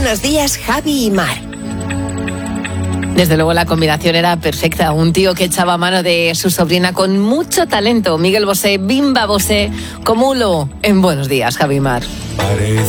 Buenos días, Javi y Mar. Desde luego la combinación era perfecta. Un tío que echaba mano de su sobrina con mucho talento. Miguel Bosé, Bimba Bosé, Comulo en Buenos días, Javi y Mar. Parece